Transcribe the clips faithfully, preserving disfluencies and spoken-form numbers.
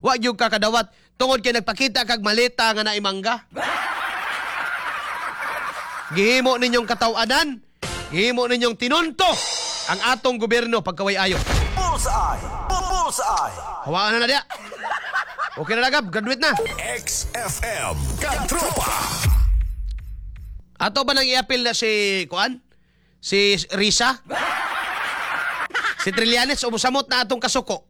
Wa gyud ka kadawat tungod kay nagpakita kag maleta nga naimangga. Gihimo ninyong kataw-anan, gihimo ninyong tinunto ang atong gobyerno pagkaway-ayo. Bullseye! Bullseye! Hawaan na na dia. Okay na lagab, graduate na. X F M Katropa! Ato ba nang i-appeal na si Kuan? Si Risa? Si Trillanes o musamot na atong kasuko?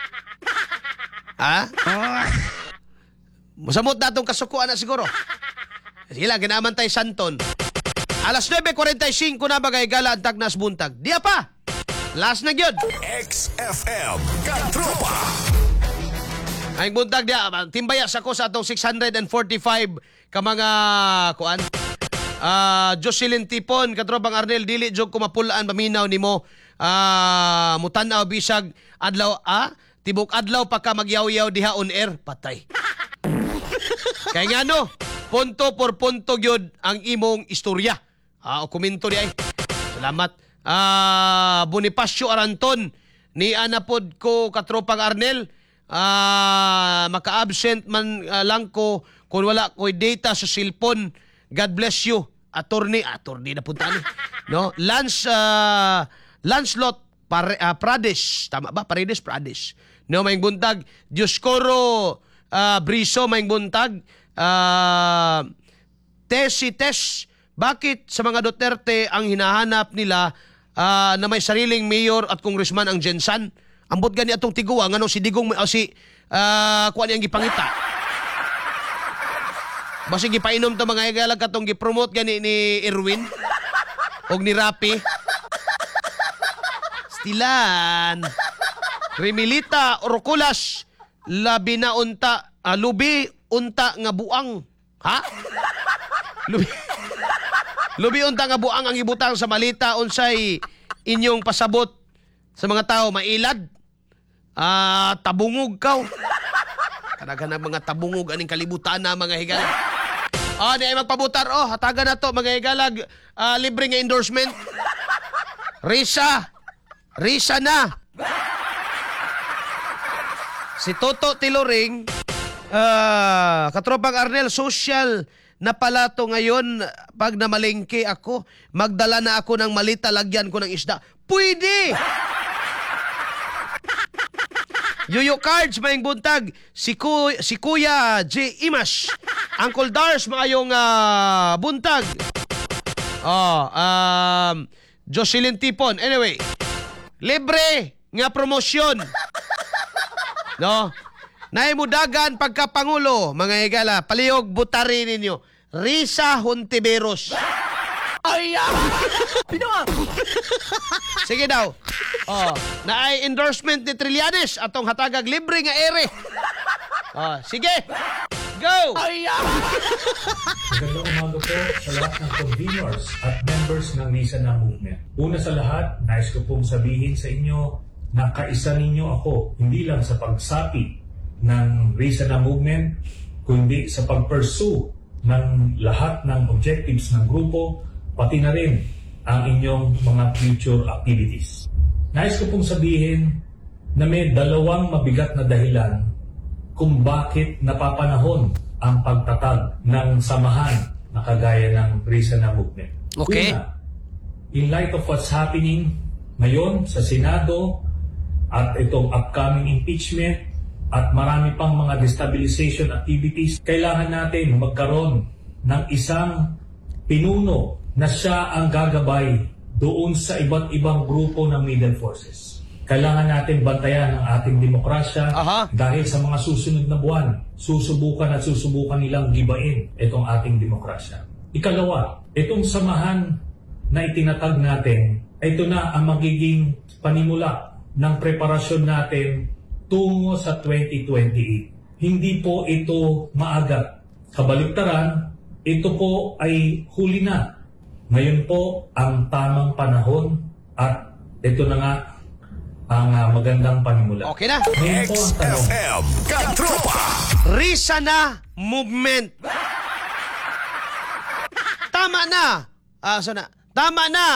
Ha? Musamot na atong kasuko na siguro. Sila, ginaman tayo Santon. Alas nueve kuwarenta y singko na bagay gala ang tagnas buntag. Diya pa! Last na gyud. X F M Katropa! Ay buntag diya, timbaya sa ko sa atong six hundred forty-five ka mga kuan. Ah, uh, Jocelyn Tipon, katropang Arnel, dili jog kumapulaan paminaw nimo. Ah, uh, mutanaw bisag adlaw ah, tibok adlaw pa ka magyaw-yaw diha on air, patay. Kaya nga no, punto por punto gyud ang imong istorya. Ah, o komento di ay. Salamat. Ah, Bonifacio Aranton, ni anapod ko katropang Arnel. Ah, maka-absent man uh, lang ko kung wala ko'y data sa cellphone. God bless you. Attorney, attorney na punta ni. No? Lance, uh, Lancelot Pare, uh, Pradesh. Tama ba? Paredes, Pradesh. No, maing buntag. Dioscoro uh, Briso, maing buntag. Uh, Tesi Tes, bakit sa mga Duterte ang hinahanap nila uh, na may sariling mayor at congressman ang Jensan? Ambot gani atong tiguwa, ngano si Digong, uh, si, uh, kuha niyang gipangita. Basi gipainom to mga igalag katong gipromote gani ni Erwin og ni Rapi. Stilan. Remilita Orculas, labi na unta, uh, lubi unta nga buang. Ha? Lubi. Lubi unta nga buang ang ibutang sa malita unsay inyong pasabot sa mga tao mailad. Ah, uh, tabungog kaw. Kanaghan ng mga tabungog aning kalibutan na mga higalag. Oh, di ay magpabutar. Oh, hatagan na to mga higalag. Uh, libre nga endorsement. Risa. Risa na. Si Toto Tiloring, uh, katropang Arnel, social na pala to ngayon. Pag namalengke ako, magdala na ako ng malita, lagyan ko ng isda. Pwede! Yuyo Cards, maing buntag. Si, Ku si Kuya J. Imash. Uncle Dars, maayong uh, buntag. Oh, um, Jocelyn Tipon. Anyway, libre nga promosyon. No? Naimudagan pagkapangulo, mga higala, palihog butari ninyo. Risa Hontiveros. Ay, sige daw. Oh, naay endorsement ni Trillanes atong hatagag libre nga ere. Oh, sige. Go! Magandang umaga po sa lahat ng conveners at members ng Risa na Movement. Una sa lahat, nais ko pong sabihin sa inyo na kaisa ninyo ako, hindi lang sa pagsapi ng Risa na Movement, kundi sa pag-pursue ng lahat ng objectives ng grupo, pati na rin ang inyong mga future activities. Nais ko pong sabihin na may dalawang mabigat na dahilan kung bakit napapanahon ang pagtatag ng samahan na kagaya ng Risa na Movement. Okay. Una, in light of what's happening ngayon sa Senado at itong upcoming impeachment at marami pang mga destabilization activities, kailangan natin magkaroon ng isang pinuno na siya ang gagabay doon sa iba't ibang grupo ng middle forces. Kailangan natin bantayan ang ating demokrasya. Aha. Dahil sa mga susunod na buwan, susubukan at susubukan nilang gibain itong ating demokrasya. Ikalawa, itong samahan na itinatag natin, ito na ang magiging panimula ng preparasyon natin tungo sa twenty twenty-eight. Hindi po ito maaga. Kabaliktaran, ito po ay huli na. Ngayon po ang tamang panahon at ito na nga ang uh, magandang panimula. Okay na. Ngayon po ang tanong. X F M Katropa! Risa na Movement. Tama na. Ah, so na. Tama na.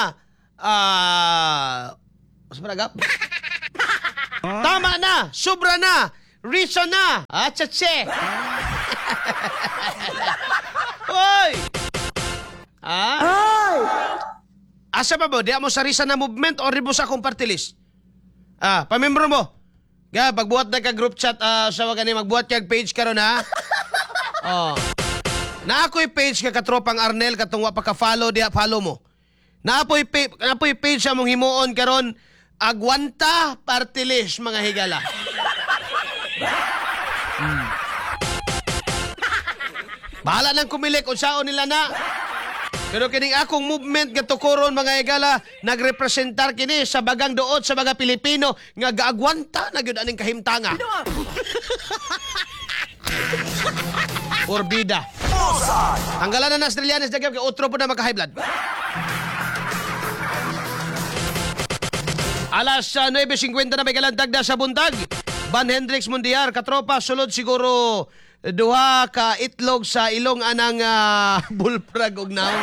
Ah, uh, mas maragap. Tama na. Sobra na. reason na. Ah, tsatse. Hoy! Ah? Hoy! Asa pa mo? Di mo sa risa na movement o ribo sa akong party list? Ah, pamembro mo. Ga, pagbuhat na ka group chat, ah, sa wag ni magbuhat kag page karon ha. Oh. Na ako'y page ka katropang Arnel katong wa pa ka follow diha follow mo. Na apoy page, na apoy page sa mong himuon karon Agwanta party list mga higala. Hmm. Bahala nang kumilik kung saan nila na. Pero kining akong movement nga tukuron mga higala nagrepresentar kini sa bagang duot sa mga Pilipino nga gaagwanta na gyud aning kahimtanga. Orbida. Tanggalan na ng Australianes dagab kay utro po na maka-high blood. Alas uh, nine fifty na may kalandag na sa buntag. Van Hendrix Mundiar, katropa, sulod siguro duha ka itlog sa ilong anang uh, bullfrog og naong.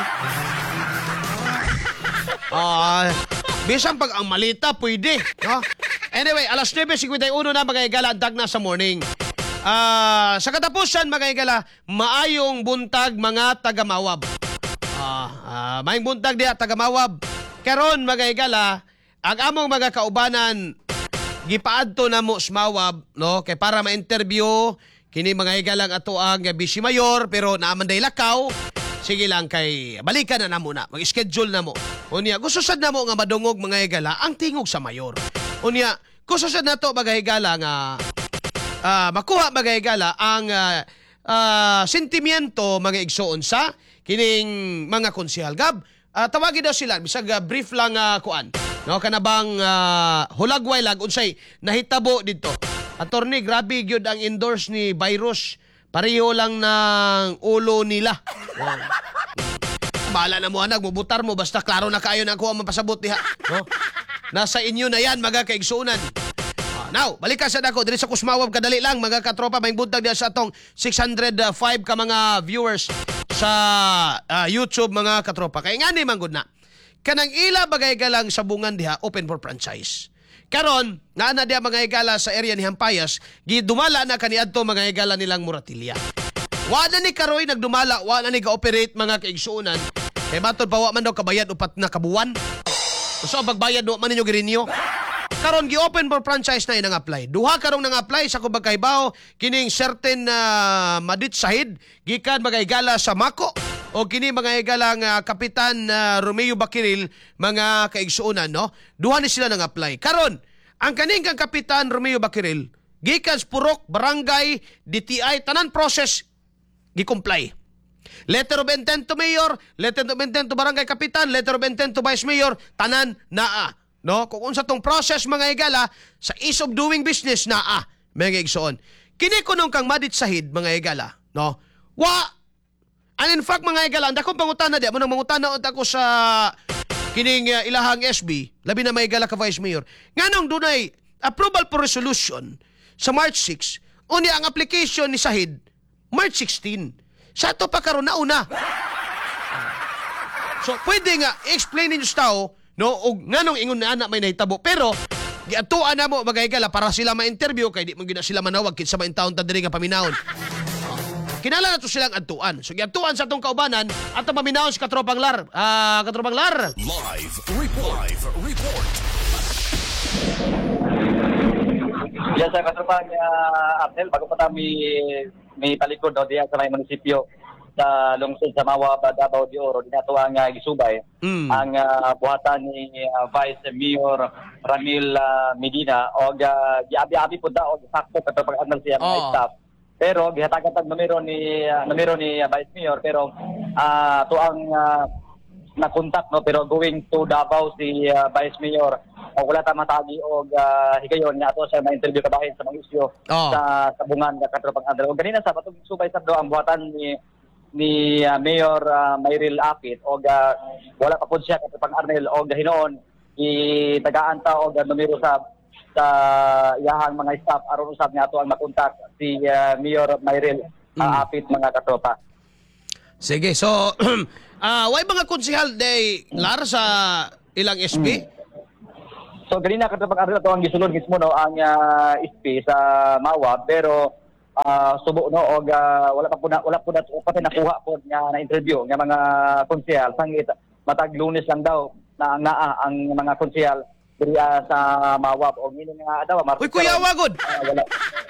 Ah, uh, bisan pag ang malita pwede, no? Anyway, alas nine fifty-one na mga kalandag na sa morning. Ah, uh, sa katapusan mga higala, maayong buntag mga taga-Mawab. Ah, uh, uh, maayong buntag diha taga-Mawab. Karon mga higala, ang among mga kaubanan gipaadto na mo sa Mawab, no? Kay para ma-interview kini mga higalang ato ang busy mayor pero naaman day lakaw. Sige lang kay balikan na namo na, mag-schedule na mo. Unya, gusto sad na mo nga madungog mga higala ang tingog sa mayor. Unya, gusto sad nato mga higala nga Uh, makuha mga higala ang uh, uh, sentimiento mga igsoon sa kining mga konsyal. Gab, uh, tawagin daw sila bisag uh, brief lang uh, kuan. No kanabang uh, hulagway lag unsay nahitabo dito. Attorney, grabe gyud ang endorse ni virus. Pareho lang ng ulo nila. Wow. Bahala na mo anak, mubutar mo basta klaro na kayo na ako ang mapasabot diha. No? Nasa inyo na yan mga kaigsuunan. Now, balikan sa dako diri sa Kusmawab kadali lang mga katropa maing buntag diha sa atong six hundred five ka mga viewers sa uh, YouTube mga katropa. Kay ngani man gud na. Kanang ila bagay galang sa bungan diha open for franchise. Karon, naa na diha mga higala sa area ni Hampayas, gidumala na kaniadto mga higala nilang Muratilia. Wa na ni karoy nagdumala, wa na ni ga-operate mga kaigsuunan. Kay matod pa wa man daw kabayad upat na kabuwan. So pagbayad do man ninyo girinyo. Karon gi-open for franchise na inang apply. Duha karong nang apply sa kubag kaybaho kining certain uh, madit sahid gikan mga higala sa Mako o kini mga higala nga Kapitan uh, Romeo Bakiril mga kaigsuunan no. Duha ni sila nang apply. Karon ang kaning kang Kapitan Romeo Bakiril gikan sa Purok Barangay D T I tanan process gi-comply. Letter of intent to mayor, letter of intent to barangay kapitan, letter of intent to vice mayor, tanan naa. No, kung unsa tong process mga higala sa ease of doing business na ah, mga igsoon. Kini kunong kang madit sahid mga higala, no? Wa and in fact mga higala, ndakong pangutana di mo nang mangutana ud ako sa kining uh, ilahang S B, labi na mga higala ka vice mayor. Nganong dunay approval for resolution sa March six, unya ang application ni sahid March sixteen. Sa to pa karon na una. So pwede nga i-explain ninyo sa tao no, og nganong ingon na anak may nahitabo. Pero, giatuan na mo, magayagala, para sila ma-interview, kay di mo gina sila manawag, kinsa ba yung taon tadiri nga paminahon. Kinala na to silang atuan. So, giatuan sa itong kaubanan, at ang paminahon sa Katropang Lar. Ah, uh, Katropang Lar. Live report. Live report. Yes, sa Katropang uh, Abdel, bago pa tayo may, may palikod no, diya sa may munisipyo sa lungsod sa Mawab, Davao de Oro, dinato ang uh, isubay mm. ang uh, buhatan ni uh, Vice Mayor Ramil uh, Medina o uh, giabi-abi po daw sakto kato pag-anal siya mga oh. staff. Pero gihatagan tag numero ni uh, numero ni uh, Vice Mayor pero uh, to ang uh, na-contact no pero going to Davao si uh, Vice Mayor o wala ta matagi og uh, higayon nga ato sa ma-interview kabahin sa mga isyu oh. sa sabungan nga katropang Andal. O ganina sa batong subay sa do ang buhatan ni ni uh, Mayor uh, Mayril Apit o uh, wala pa po siya kasi pang Arnel o hinoon itagaan ta o uh, numero sa sa iyahang mga staff aron usab nga ato ang makontak si uh, Mayor Mayril uh, mm. Apit mga katropa. Sige, so uh, way mga konsehal day lar sa ilang S P? Mm. So ganina katapang Arnel ato ang gisulod mismo no ang uh, S P sa Mawab pero uh, subo no og uh, wala pa po na, wala po na pati nakuha po nga na interview nga mga konsehal sangit matag Lunes lang daw na naa ang mga konsehal diri uh, sa Mawab og ngini nga daw Martes. Uy, Kuya Wagod. Uh, wala.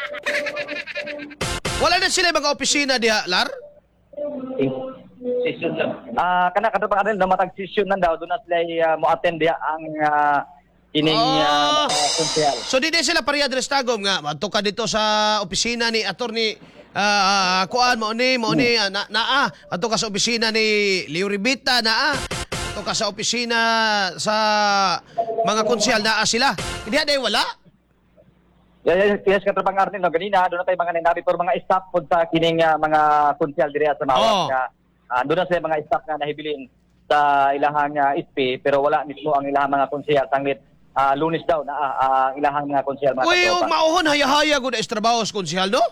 Wala na sila mga opisina diha, Lar? Session lang. Ah, kana katapang Arnel no matag session nan daw do na sila uh, mo attend diha ang uh, ining Ah. uh, konsehal. So di din sila pareha dres tagom nga adto ka dito sa opisina ni attorney ah kuan mo ni mo ni ah, na naa adto ka sa opisina ni Leo Ribita naa adto ka sa opisina sa mga konsyal naa sila. Hindi day wala. Yes, yes, katapang Arnel no ganina do na tay mga nanabi por mga staff pod sa kining uh, mga konsehal diri sa Mawab Oo. nga uh, do na sila mga staff nga nahibilin sa ilahang uh, S P pero wala mismo ang ilahang mga konsehal sanglit uh, Lunes daw na uh, uh, ilahang mga konsehal mga Uy, katropa. yung mauhon haya-haya gud is trabaho sa konsyal no?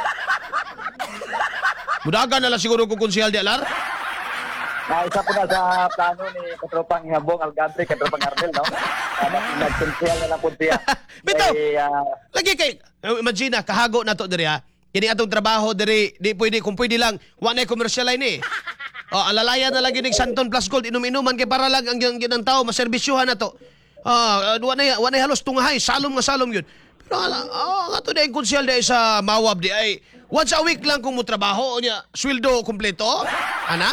Mudagan na lang siguro kung konsyal di Lar. Na isa po na sa plano ni katropang Bong Algadre, katropang Arnel, no? Ano, nag-konsehal na lang po siya. Bitaw! Eh, ah, Lagi kay uh, imagine na kahago na to diri ha. Kini atong trabaho diri di pwede kung pwede lang wa na commercial line eh. Oh, alalaya na lagi ning Santon Plus Gold inom-inuman kay para lang ang ginang tao maserbisyuhan na to. Ah, uh, wa na wa na halos tungahay, salom nga salom yun. Pero ala, oh, ato dai konsyal dai sa Mawab di ay once a week lang kung mo trabaho nya sweldo kumpleto. Ana?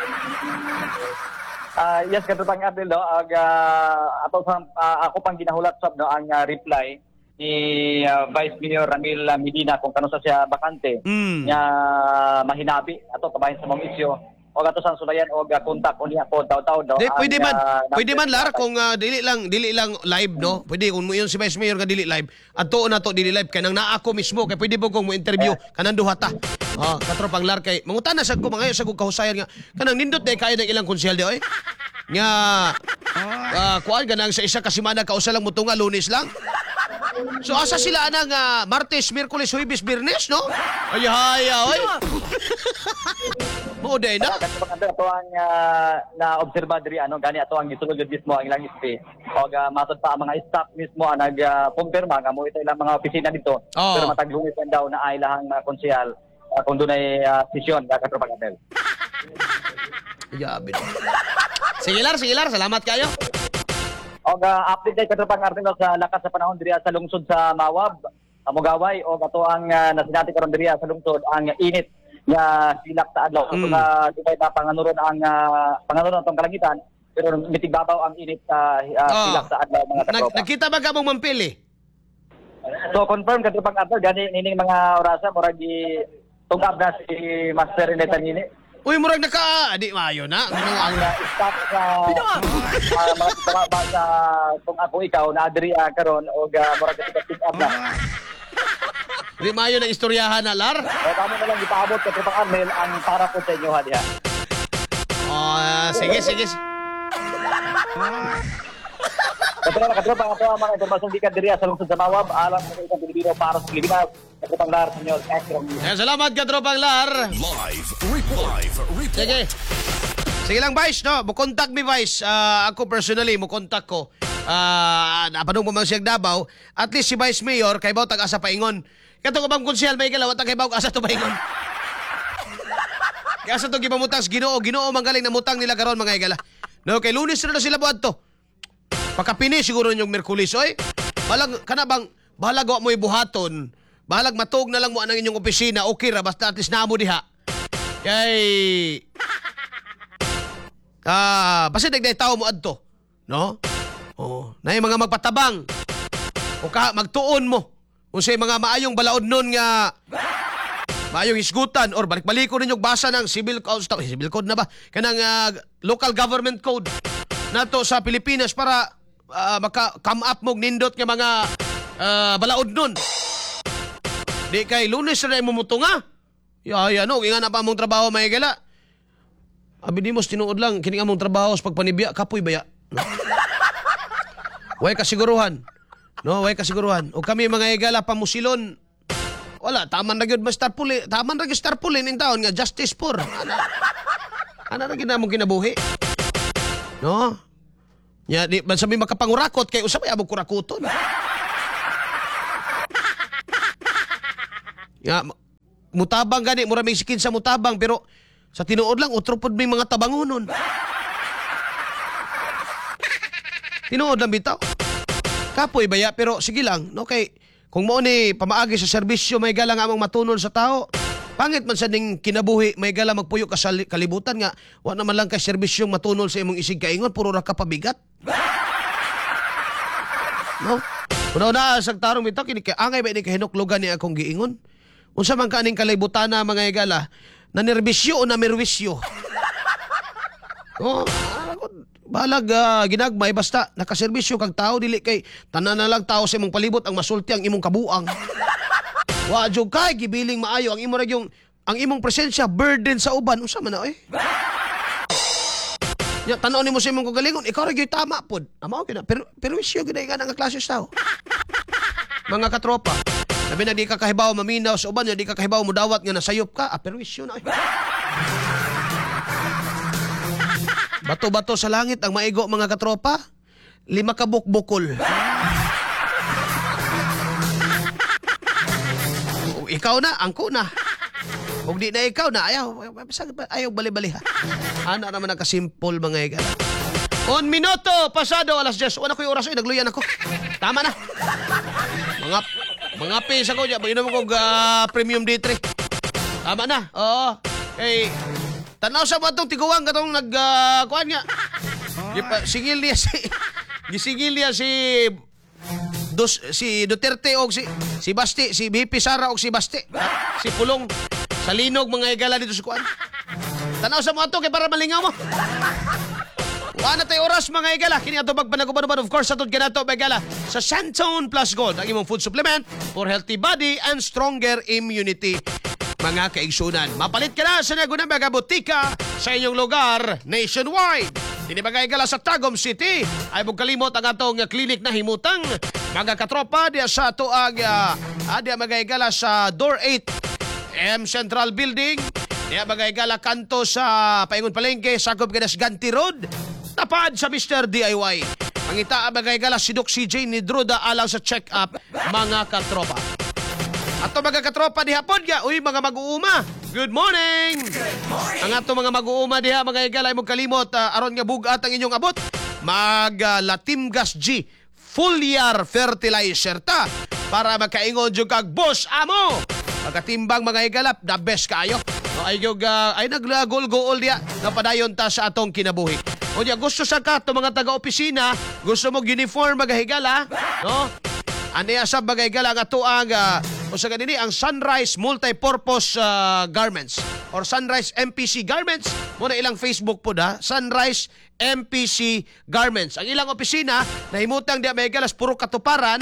ah, yes, katropang Arnel, no? Ag, ah, ato sa, ah, ako pang ginahulat sab, no? Ang ah, reply ni ah, Vice Mayor Ramil Medina kung kano sa siya bakante Mm. nga mahinabi ato kabahin sa mga isyo o ato sa sulayan o kontak o niya po taw-taw no Di, ang, pwede man, ah, pwede man Lar number- kung ah, dili lang dili lang live no. Pwede kung mo yun si Vice Mayor nga dili live. Adto na to dili live kay nang naa ako mismo kay pwede po kung mo interview kanang duha ta. Ah, katropang Lar kay mangutan na sa ko mga sa kog kahusayan nga kanang nindot day kayo ng ilang konsyel di oy. Nga ah kuan ganang sa isa ka semana kausa lang mutunga Lunes lang. So asa sila anang ah, Martes, Miyerkules, Huwebes, Biyernes no? Ay haya oy. Mo day na. Kasi pag ato ang uh, na-obserba diri ano gani ato ang gisulod jud mismo ang ilang S P o uh, matod pa ang mga staff mismo ang nag-kumpirma nga mo ito ilang mga opisina dito Oo. pero mataglunis lang daw na ay lahang mga konsehal uh, kung dunay uh, sesyon nga katropang Arnel. Yabi. Sige Lar, sige Lar, salamat kayo. O uh, update kay katropang Arnel sa lakas sa panahon diri sa lungsod sa Mawab, Amugaway o ato ang uh, nasinati karon diri sa lungsod ang init nga silak sa adlaw. Mm. Mm. na di ba panganuron ang uh, panganuron tong kalangitan pero mitigbabaw ang init sa uh, Oh. silak sa adlaw mga Nag, katropa. nakita ba ka mong mampili? So confirm katropang Arnel gani nining mga orasa murag gi tungkap na si Master Netanini. Uy, murag naka... Adi, mayo na. Ano ang... Ang uh, staff sa uh, mga tumaba sa kung ako ikaw na adiri uh, karon og uh, murag ka pick up na. Di mayo na istoryahan na, Lar. O kamo na lang ipaabot katropang Arnel ang para po sa inyo ha diha. Oh, sige, sige. Katropang katropang ato ang mga impormasyon di ka diri sa lungsod sa Mawab alam sa isang Pilipino para sa Pilipinas. Katropang Lar Senyor Ekrom. Eh, salamat ka, tropang Lar. Live report. Live report. Sige. Sige lang, Vice, no? Mukontak mi, Vice. Ah, ako personally, mukontak ko. Ah, napanong mo man siyang Davao. At least si Vice Mayor, kay Baw tag-asa paingon. Kato ka bang konsyal, may kalawa, kay Baw asa to paingon. Kaya sa to gipamutang sa Ginoo, Ginoo manggaling na mutang nila karon mga igala. No, kay Lunes na, na sila buhat to. Pakapini siguro yung Merkulis, oy. Balag, kana bang, balag wa mo ibuhaton. Balag matug na lang mo ang inyong opisina, okay ra, basta at least namo diha. Kay... Ah, basta nagday tao mo adto, no? Oh, nay mga magpatabang. O ka magtuon mo. Unsay mga maayong balaod nun nga maayong hisgutan or balik-baliko ninyo basa ng civil code, eh, civil code na ba? Kanang ah, local government code nato sa Pilipinas para ah, maka-come up mo nindot nga mga ah, balaod nun. Di kay Lunes na mumutunga. Ya, ya, no, inga na pa mong trabaho may gala. Abi di mo tinuod lang kini among trabaho sa pagpanibya kapoy baya. No? Way kasiguruhan. No, way kasiguruhan. O kami mga igala pamusilon. Wala, taman ra gyud Star Puli, taman ra gyud Star Puli ning taon nga justice for. Ana. Ana ra gyud namong kinabuhi. No? Ya, di man sabi makapangurakot kay usab ay abog kurakuton. Ya, mutabang gani mura may sikin sa mutabang pero sa tinuod lang utro pod may mga tabangonon. Tinuod lang bitaw. Kapoy baya pero sige lang, no kay kung mo ni pamaagi sa serbisyo may gala nga among matunol sa tao. Pangit man sa ning kinabuhi may gala magpuyo ka sa li- kalibutan nga wa naman lang kay serbisyong matunol sa imong isig kaingon puro ra ka pabigat. No? Una-una sa tarong bitaw kini kay angay ba ni kahinuklogan ni akong giingon. Unsa man kaning kalibutan na mga igala, na nerbisyo o na merwisyo? Oh, balag uh, ginagmay basta nakaserbisyo kag tao dili kay tanan na lang tao sa imong palibot ang masulti ang imong kabuang. Wa jud kay gibiling maayo ang imo ra yung ang imong presensya burden sa uban unsa man na eh. Ya tan-aw nimo sa imong kagalingon ikaw ra gyud tama pod. Amo gyud pero pero isyo gyud nga nga klase sa tao. Mga katropa, labi na di ka kahibaw maminaw sa uban, di ka kahibaw mo dawat nga nasayop ka, ah, pero isyo na eh. Bato-bato sa langit ang maigo mga katropa, lima ka bukbukol. Ikaw na, angko na. Kung di na ikaw na, ayaw, ayaw bali-bali ha. Ano naman ang kasimpol mga igala. Un minuto, pasado, alas diyes. Wala ko yung oras, ay, nagluyan ako. Tama na. Mga, mga pisa ko dyan, inom ko uh, premium D three. Tama na, oo. Eh, tanaw sa ba itong tiguang katong nag, uh, kuhan nga. Gipa, sigil niya si, gisigil niya si, dos, si Duterte o si, si Basti, si B P Sara o si Basti. Ha? Si Pulong. Sa linog mga igala dito sa kuhan. Tanaw sa mga ito kay para malingaw mo. Wala tayo oras mga igala. Kini ato magpanaguban-uban of course atod kinato mga igala sa Santone Plus Gold, ang imong food supplement for healthy body and stronger immunity. Mga kaigsunan, mapalit ka na sa nagunang mga butika sa inyong lugar nationwide. Dini mga igala sa Tagum City ay magkalimot ang atong klinik na himutang. Mga katropa diya sa ato ang uh, diya mga igala sa Door eight M Central Building. Diya mga igala kanto sa Paingon Palengke, sakop kanas Ganti Road. Tapad sa Mister D I Y. Pangita ang mga igala si Doc C J ni Druda alang sa check-up mga katropa. Ato mga katropa di hapon ga, uy mga mag-uuma. Good morning. Good morning. Ang ato mga mag-uuma diha mga igala ay mong kalimot uh, aron nga bugat ang inyong abot. Mag uh, Latimgas G Foliar Fertilizer ta para makaingon jud kag boss amo. Pagkatimbang mga igalap, the best kayo. No, ay yung, uh, ay nag-goal-goal diya na padayon ta sa atong kinabuhi. O diya, gusto sa ka, itong mga taga-opisina, gusto mo uniform magahigala, no? Aniya sa magahigala nga ito ang, uh, o sa ganini, ang Sunrise Multipurpose uh, Garments or Sunrise M P C Garments. Muna ilang Facebook po da, Sunrise M P C Garments. Ang ilang opisina, nahimutang diya mahigalas, puro katuparan,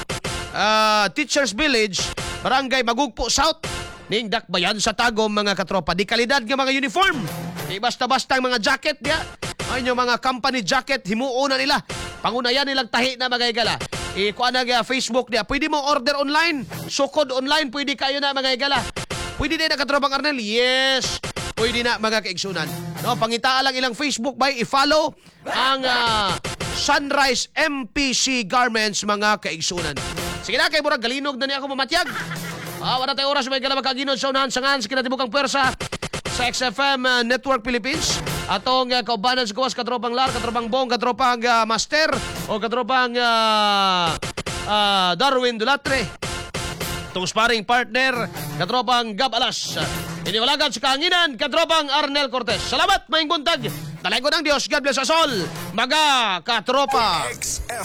uh, Teachers Village, Barangay Magugpo South, ning Dakbayan sa Tagum mga katropa. Di kalidad nga mga uniform. Di basta-basta ang mga jacket diya. Ay yung mga company jacket, himuuna nila. Pangunayan nilang tahi na mga igala. Ikuha na nga Facebook diya. Pwede mo order online. Sukod online, pwede kayo na mga igala. Pwede na katropang Arnel? Yes. Pwede na mga kaigsunan. No, pangitaan lang ilang Facebook by i-follow ang uh, Sunrise M P C Garments mga kaigsunan. Sige na, kay Murag, galinog na niya ako mamatyag. Ah, wala tayo oras, may gala magkaginod sa unahan sa ngan, sa kinatibukang pwersa sa X F M uh, Network Philippines. Atong uh, kaubanan sa kuwas, katropang Lar, katropang Bong, katropang uh, Master, o katropang uh, uh, Darwin Dulatre. Itong sparring partner, katropang Gab Alas. Iniwalagan sa kahanginan, katropang Arnel Cortez. Salamat, maing buntag. Talay ko ng Diyos, God bless us all. Mga katropa.